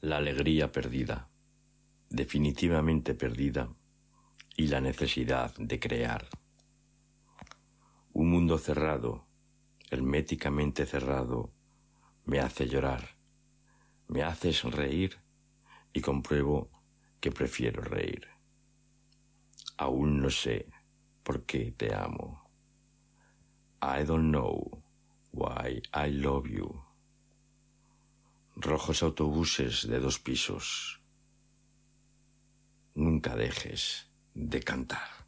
la alegría perdida, definitivamente perdida, y la necesidad de crear. Un mundo cerrado, herméticamente cerrado, me hace llorar, me hace sonreír y compruebo que prefiero reír. Aún no sé por qué te amo. I don't know why I love you. Rojos autobuses de 2 pisos. Nunca dejes de cantar.